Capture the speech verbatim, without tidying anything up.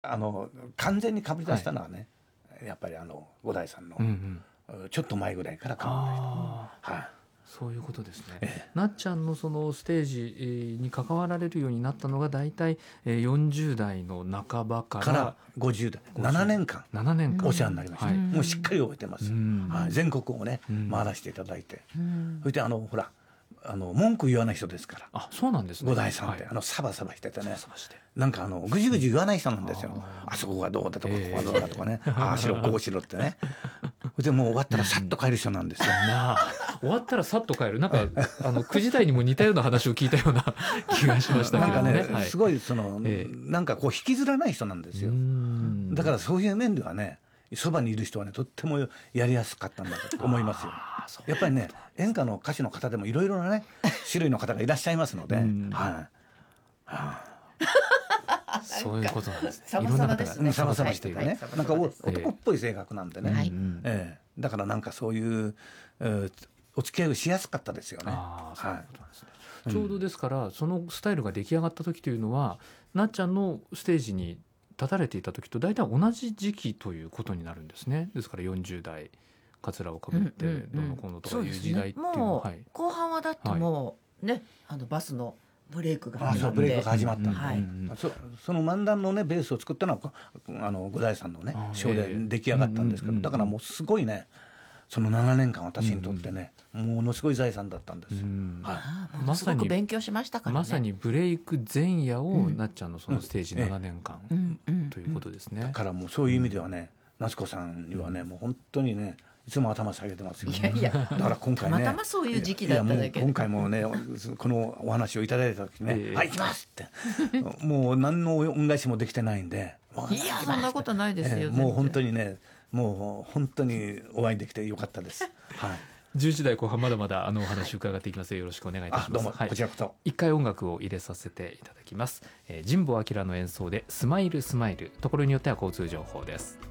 あの完全にかぶり出したのはね、はい、やっぱりあの五代さんの、うんうん、ちょっと前ぐらいからかぶり出した、はい、 そういうことですね、 ええ、 なっちゃんのそのステージに関わられるようになったのがだいたいよんじゅう代の半ばからからごじゅう代ななねんかんななねんかんお世話になりました、はい、もうしっかり覚えてます、はい、全国をね回らせていただいて、そしてあのほらあの文句言わない人ですから。 あ、そうなんですね。 五代さんって、はい、あのサバサバしててね、 サバしてなんかあのぐじぐじ言わない人なんですよ。あ, あそこがどうだとか、ここがどうだとかね、えー、ああしろこうしろってね。でもう終わったらさっと帰る人なんですよ。 なあ、終わったらさっと帰る。なんかあのくじ台にも似たような話を聞いたような気がしましたけどね。 なんかね、はい、すごいその、えー、なんかこう引きずらない人なんですよ。だからそういう面ではね、そばにいる人はねとってもやりやすかったんだと思いますよ。やっぱりね演歌の歌手の方でもいろいろなね種類の方がいらっしゃいますので、はい、はあ、そういうことなんですね。 サバサバですね。 サバサバしててね、なんか男っぽい性格なんでね、はいえー、だからなんかそういう、えー、お付き合いをしやすかったですよね。 あ、そういうことなんですね。はい、ちょうどですからそのスタイルが出来上がった時というのはなっちゃんのステージに立たれていた時と大体同じ時期ということになるんですね。ですからよんじゅう代カツラをかぶってどうのこうのとかいう時代っていうのは、 もう後半はだってもうね、あのバスのブレイクが始まって、 ブレイクが始まった、うんはい、 そ, その漫談のねベースを作ったのはあの五代さんのねショーで出来上がったんですけど、だからもうすごいねそのななねんかん私にとってね、うんうん、ものすごい財産だったんですよ、うんはい、まさに勉強しましたからね。 まさにブレイク前夜を、うん、なっちゃんのそのステージななねんかん、うんうん、ということですね。 だからもうそういう意味ではね、夏子さんにはねもう本当にねいつも頭下げてますよ。 いやいや、 だから今回ね、 たまたまそういう時期だっただけで、 今回もねこのお話をいただいた時ね、えー、はい行きますってもう何の恩返しもできてないんで、 いやそんなことないですよ、 えー、もう本当にねもう本当にお会いできてよかったです。はい。 じゅういち代後半まだまだあのお話を伺っていきます。よろしくお願いいたします。 どうも、はい、こちらこそ。 一回音楽を入れさせていただきます。えー、神保明の演奏でスマイルスマイル、ところによっては交通情報です。